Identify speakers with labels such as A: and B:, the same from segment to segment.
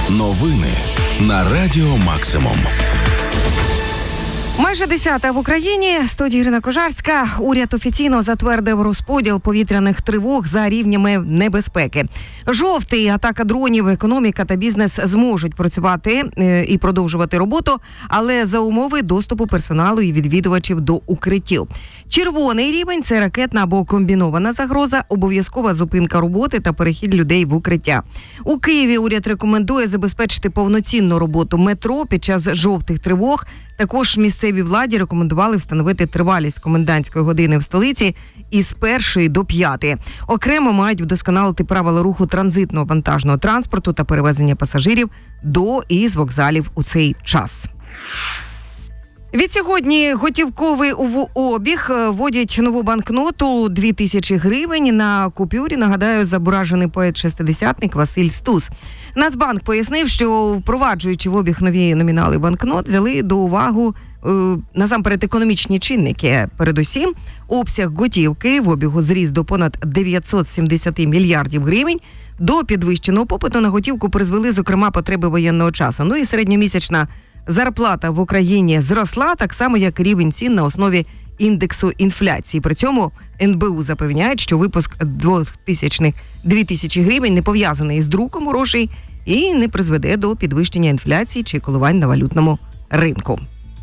A: Новини на Радіо Максимум.
B: Майже 10-та в Україні. Студія Ірина Кожарська. Уряд офіційно затвердив розподіл повітряних тривог за рівнями небезпеки. Жовтий, атака дронів, економіка та бізнес зможуть працювати і продовжувати роботу, але за умови доступу персоналу і відвідувачів до укриттів. Червоний рівень – це ракетна або комбінована загроза, обов'язкова зупинка роботи та перехід людей в укриття. У Києві уряд рекомендує забезпечити повноцінну роботу метро під час жовтих тривог. Також місцевій владі рекомендували встановити тривалість комендантської години в столиці із 1 до 5. Окремо мають вдосконалити правила руху транзитного вантажного транспорту та перевезення пасажирів до і з вокзалів у цей час. Відсьогодні готівковий обіг вводять нову банкноту 2000 гривень. На купюрі, нагадаю, зображений поет-шестидесятник Василь Стус. Нацбанк пояснив, що впроваджуючи в обіг нові номінали банкнот, взяли до уваги насамперед економічні чинники. Передусім, обсяг готівки в обігу зріс до понад 970 мільярдів гривень. До підвищеного попиту на готівку призвели, зокрема, потреби воєнного часу. Ну і середньомісячна зарплата в Україні зросла, так само, як рівень цін на основі індексу інфляції. При цьому НБУ запевняють, що випуск 2000 гривень не пов'язаний з друком грошей і не призведе до підвищення інфляції чи коливань на валютному ринку.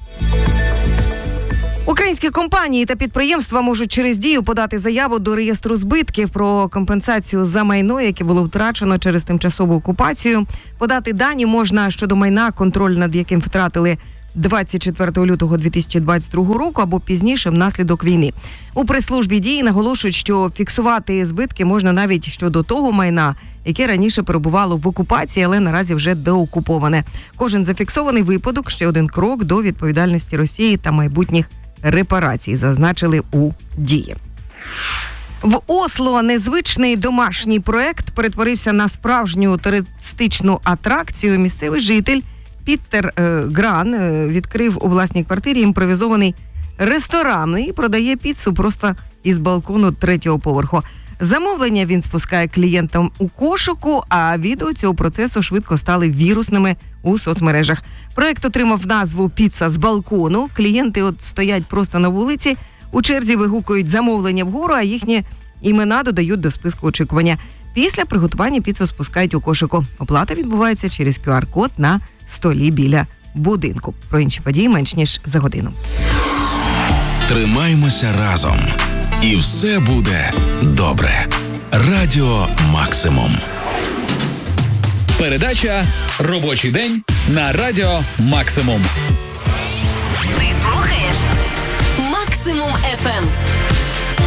B: Українські компанії та підприємства можуть через Дію подати заяву до реєстру збитків про компенсацію за майно, яке було втрачено через тимчасову окупацію. Подати дані можна щодо майна, контроль над яким втратили 24 лютого 2022 року або пізніше внаслідок війни. У прес-службі Дії наголошують, що фіксувати збитки можна навіть щодо того майна, яке раніше перебувало в окупації, але наразі вже деокуповане. Кожен зафіксований випадок – ще один крок до відповідальності Росії та майбутніх репарацій, зазначили у Дії. В Осло незвичний домашній проект перетворився на справжню туристичну атракцію. Місцевий житель Пітер Гран відкрив у власній квартирі імпровізований ресторан і продає піцу просто із балкону 3-го поверху. Замовлення він спускає клієнтам у кошику, а відео цього процесу швидко стали вірусними у соцмережах. Проект отримав назву «Піца з балкону». Клієнти стоять просто на вулиці, у черзі вигукують замовлення вгору, а їхні імена додають до списку очікування. Після приготування піцу спускають у кошику. Оплата відбувається через QR-код на столі біля будинку. Про інші події менш ніж за годину.
A: Тримаймося разом. І все буде добре. Радіо Максимум.
C: Передача «Робочий день» на Радіо Максимум.
D: Ти слухаєш Максимум FM.